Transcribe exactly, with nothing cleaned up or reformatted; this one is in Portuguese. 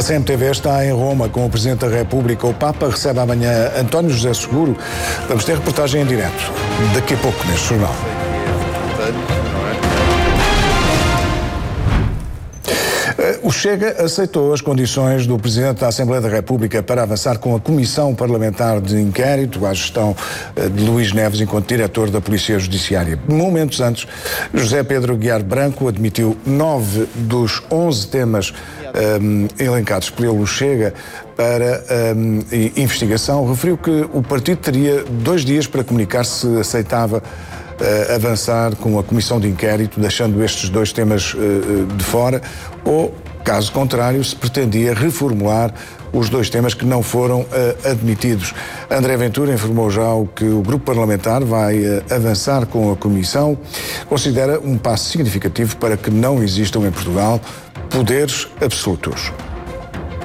A C M T V está em Roma com o Presidente da República. O Papa recebe amanhã António José Seguro. Vamos ter reportagem em direto daqui a pouco neste jornal. O Chega aceitou as condições do Presidente da Assembleia da República para avançar com a Comissão Parlamentar de Inquérito à gestão de Luís Neves enquanto Diretor da Polícia Judiciária. Momentos antes, José Pedro Guiar Branco admitiu nove dos onze temas um, elencados pelo Chega para um, investigação. Referiu que o partido teria dois dias para comunicar se aceitava Uh, avançar com a comissão de inquérito, deixando estes dois temas uh, de fora, ou, caso contrário, se pretendia reformular os dois temas que não foram uh, admitidos. André Ventura informou já o que o grupo parlamentar vai uh, avançar com a comissão. Considera um passo significativo para que não existam em Portugal poderes absolutos.